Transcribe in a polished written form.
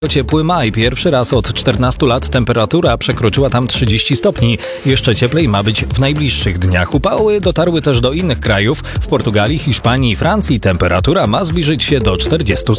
Ciepły maj. Pierwszy raz od 14 lat temperatura przekroczyła tam 30 stopni. Jeszcze cieplej ma być w najbliższych dniach. Upały dotarły też do innych krajów. W Portugalii, Hiszpanii i Francji temperatura ma zbliżyć się do 40 stopni.